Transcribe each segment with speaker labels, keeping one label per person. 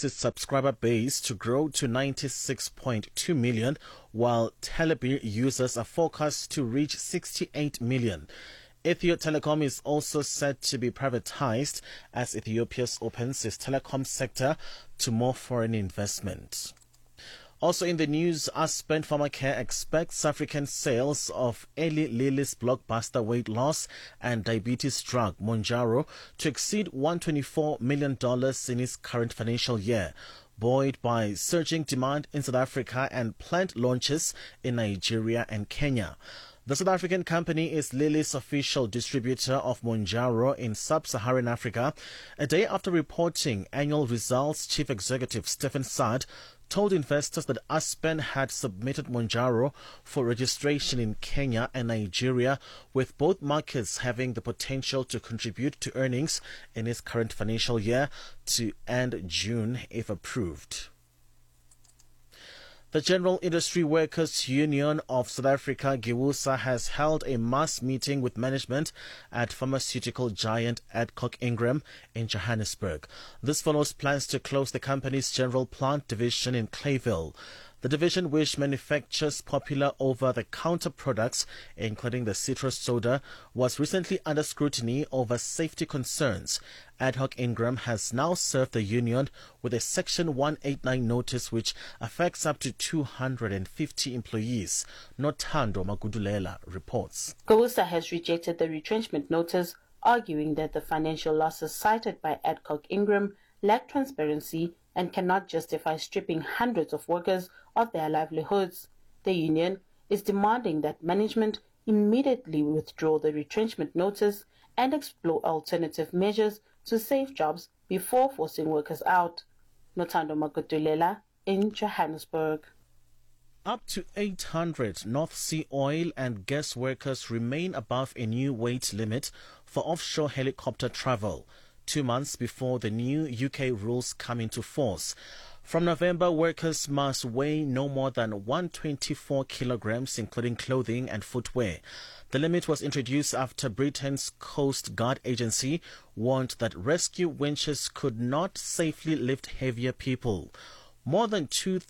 Speaker 1: expects its subscriber base to grow to 96.2 million, while Telebir users are forecast to reach 68 million. Ethio Telecom is also set to be privatized as Ethiopia opens its telecom sector to more foreign investment. Also in the news, Aspen Pharmacare expects African sales of Eli Lilly's blockbuster weight loss and diabetes drug, Mounjaro, to exceed $124 million in its current financial year, buoyed by surging demand in South Africa and planned launches in Nigeria and Kenya. The South African company is Lilly's official distributor of Mounjaro in sub-Saharan Africa. A day after reporting annual results, Chief Executive Stephen Saad told investors that Aspen had submitted Mounjaro for registration in Kenya and Nigeria, with both markets having the potential to contribute to earnings in its current financial year to end June if approved. The General Industry Workers Union of South Africa, GIWUSA, has held a mass meeting with management at pharmaceutical giant Adcock Ingram in Johannesburg. This follows plans to close the company's general plant division in Clayville. The division, which manufactures popular over-the-counter products, including the citrus soda, was recently under scrutiny over safety concerns. Adcock Ingram has now served the union with a Section 189 notice which affects up to 250 employees. Nothando Magudulela reports.
Speaker 2: GIWUSA has rejected the retrenchment notice, arguing that the financial losses cited by Adcock Ingram lack transparency and cannot justify stripping hundreds of workers of their livelihoods. The union is demanding that management immediately withdraw the retrenchment notice and explore alternative measures to save jobs before forcing workers out. Nothando Magudulela in Johannesburg.
Speaker 1: Up to 800 North Sea oil and gas workers remain above a new weight limit for offshore helicopter travel, 2 months before the new UK rules come into force. From November, workers must weigh no more than 124 kilograms, including clothing and footwear. The limit was introduced after Britain's Coast Guard agency warned that rescue winches could not safely lift heavier people. More than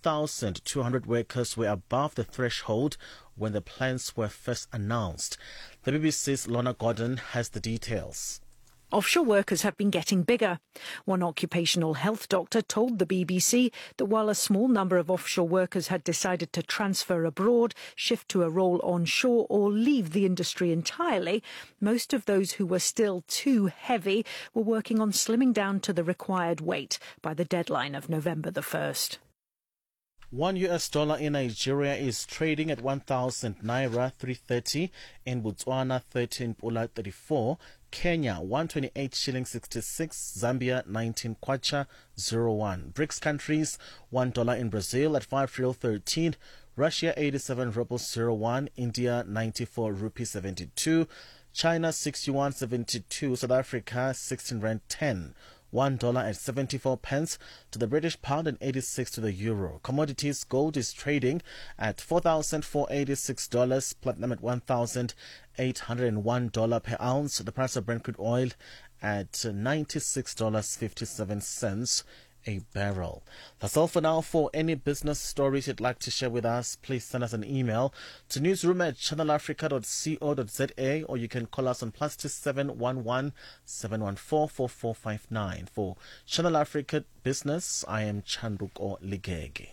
Speaker 1: 2,200 workers were above the threshold when the plans were first announced. The BBC's Lorna Gordon has the details.
Speaker 3: Offshore workers have been getting bigger. One occupational health doctor told the BBC that while a small number of offshore workers had decided to transfer abroad, shift to a role onshore or leave the industry entirely, most of those who were still too heavy were working on slimming down to the required weight by the deadline of November the 1st.
Speaker 1: $1 in Nigeria is trading at 1,000 naira 330, in Botswana 13 pula 34, Kenya 128 shilling 66, Zambia 19 kwacha 01. BRICS countries, $1 in Brazil at 5 real 13, Russia 87 rubles 01, India 94 rupees 72, China 61 72, South Africa 16 rand 10. $1 at 74 pence to the British pound and 86 to the euro. Commodities, gold is trading at $4,486, platinum at $1,801 per ounce. The price of Brent crude oil at $96.57 a barrel. That's all for now. For any business stories you'd like to share with us, please send us an email to newsroom@channelafrica.co.za, or you can call us on +2711 714 4459. For Channel Africa Business, I am Chanduko Ligege.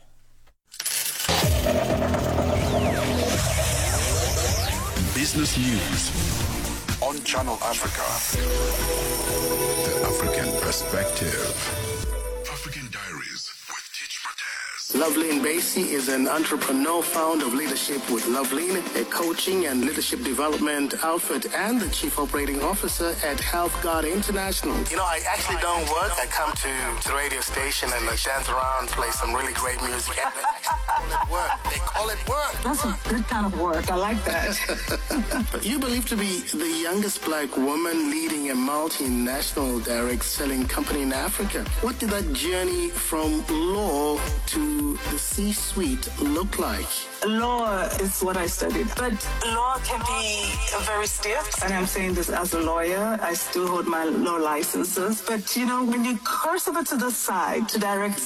Speaker 4: Business News on Channel Africa. The African Perspective. African Diaries with Teach Mataz.
Speaker 5: Loveline Basie is an entrepreneur, founder of Leadership with Loveline, a coaching and leadership development outfit, and the chief operating officer at Health Guard International. You know, I actually don't work. I come to the radio station and I dance around, play some really great music. They call it work.
Speaker 6: That's a good kind of work. I like that.
Speaker 5: You believe to be the youngest black woman leading a multinational direct selling company in Africa. What did that journey from law to the C-suite look like?
Speaker 6: Law is what I studied, but law can be very stiff. And I'm saying this as a lawyer. I still hold my law licenses. But, you know, when you curse over to the side to direct